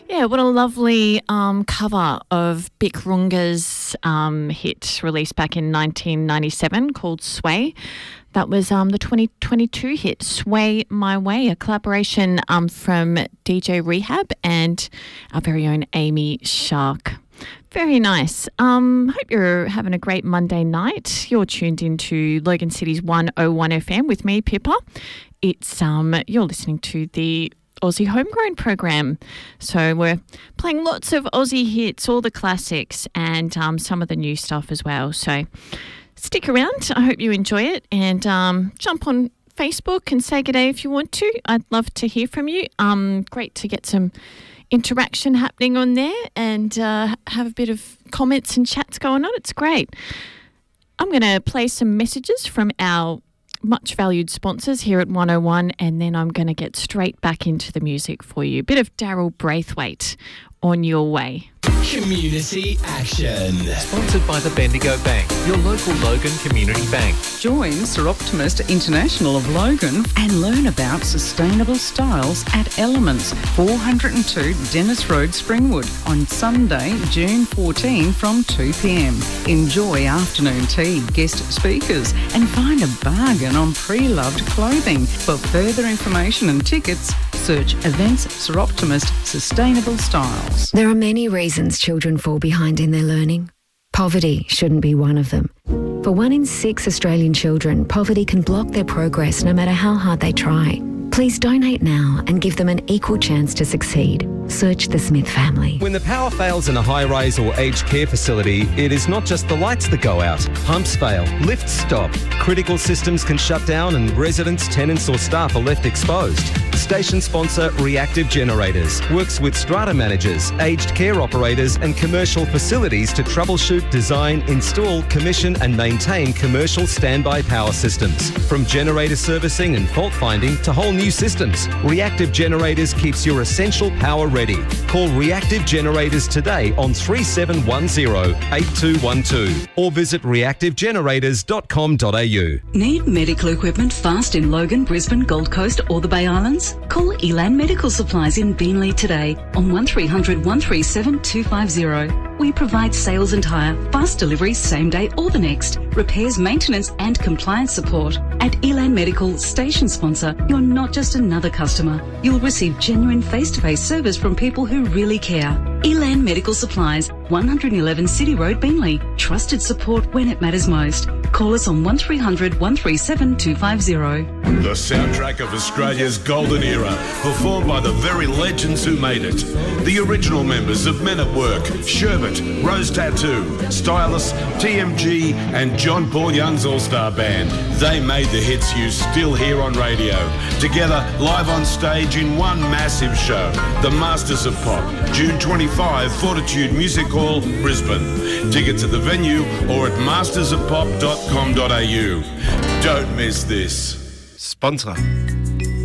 Yeah, what a lovely cover of Bic Runga's hit released back in 1997 called Sway. That was the 2022 hit, Sway My Way, a collaboration from DJ Rehab and our very own Amy Shark. Very nice. Hope you're having a great Monday night. You're tuned into Logan City's 101 FM with me, Pippa. It's you're listening to the Aussie Homegrown program. So we're playing lots of Aussie hits, all the classics, and some of the new stuff as well. So stick around. I hope you enjoy it, and jump on Facebook and say good day if you want to. I'd love to hear from you. Great to get some interaction happening on there and have a bit of comments and chats going on. It's great. I'm going to play some messages from our much valued sponsors here at 101, and then I'm going to get straight back into the music for you. A bit of Daryl Braithwaite on your way. Community Action. Sponsored by the Bendigo Bank, your local Logan Community Bank. Join Sir Optimist International of Logan and learn about sustainable styles at Elements, 402 Dennis Road, Springwood, on Sunday, June 14 from 2 p.m. Enjoy afternoon tea, guest speakers, and find a bargain on pre-loved clothing. For further information and tickets, search Events Sir Optimist Sustainable Styles. There are many reasons children fall behind in their learning. Poverty shouldn't be one of them. For 1 in 6 Australian children, poverty can block their progress no matter how hard they try. Please donate now and give them an equal chance to succeed. Search the Smith family. When the power fails in a high-rise or aged care facility, it is not just the lights that go out. Pumps fail, lifts stop, critical systems can shut down, and residents, tenants or staff are left exposed. Station sponsor Reactive Generators works with strata managers, aged care operators and commercial facilities to troubleshoot, design, install, commission and maintain commercial standby power systems. From generator servicing and fault finding to whole new systems, Reactive Generators keeps your essential power ready. Call Reactive Generators today on 3710-8212 or visit reactivegenerators.com.au. Need medical equipment fast in Logan, Brisbane, Gold Coast or the Bay Islands? Call Elan Medical Supplies in Beenleigh today on 1300 137 250. We provide sales and hire, fast delivery same day or the next, repairs, maintenance and compliance support. At Elan Medical, station sponsor, you're not just another customer. You'll receive genuine face-to-face service from people who really care. Elan Medical Supplies, 111 City Road, Beenleigh. Trusted support when it matters most. Call us on 1300 137 250. The soundtrack of Australia's golden era, performed by the very legends who made it. The original members of Men at Work, Sherbet, Rose Tattoo, Stylus, TMG and John Paul Young's All-Star Band. They made the hits you still hear on radio. Together, live on stage in one massive show. The Masters of Pop, June 25, Fortitude Music Hall, Brisbane. Tickets at the venue or at mastersofpop.com.au. Don't miss this. Sponsor